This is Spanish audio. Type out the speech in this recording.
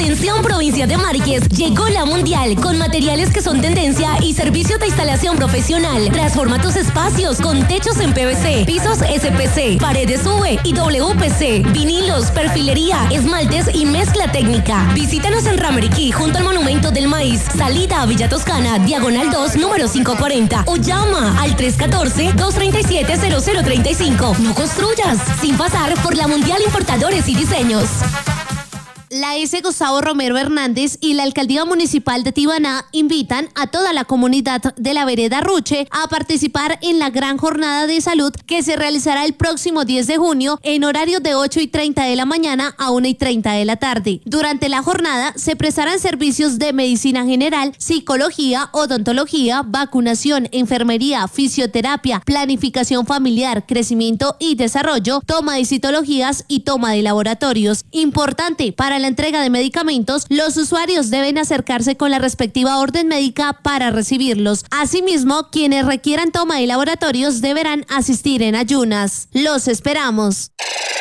Atención provincia de Márquez, llegó la Mundial con materiales que son tendencia y servicios de instalación profesional. Transforma tus espacios con techos en PVC, pisos SPC, paredes UV y WPC, vinilos, perfilería, esmaltes y mezcla técnica. Visítanos en Rameriquí junto al Monumento del Maíz, salida a Villa Toscana, diagonal 2, número 540 o llama al 314-237-0035. No construyas sin pasar por la Mundial Importadores y Diseños. La S. Gustavo Romero Hernández y la Alcaldía Municipal de Tibaná invitan a toda la comunidad de la vereda Ruche a participar en la gran jornada de salud que se realizará el próximo 10 de junio en horario de 8:30 de la mañana a 1:30 de la tarde. Durante la jornada se prestarán servicios de medicina general, psicología, odontología, vacunación, enfermería, fisioterapia, planificación familiar, crecimiento y desarrollo, toma de citologías y toma de laboratorios. Importante, para la entrega de medicamentos, los usuarios deben acercarse con la respectiva orden médica para recibirlos. Asimismo, quienes requieran toma de laboratorios deberán asistir en ayunas. Los esperamos.